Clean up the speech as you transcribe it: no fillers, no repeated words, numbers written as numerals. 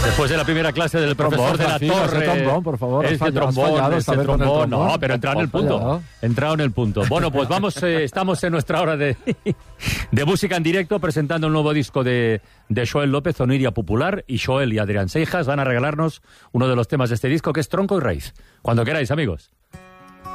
Después de la primera clase del profesor de la Torre. Trombón, por favor. Trombón. No, pero entrado en el punto. Entrado en el punto. Bueno, pues vamos, estamos en nuestra hora de música en directo, presentando un nuevo disco de Xoel López, Oniria Popular, y Xoel y Adrián Seijas van a regalarnos uno de los temas de este disco, que es Tronco y Raíz. Cuando queráis, amigos.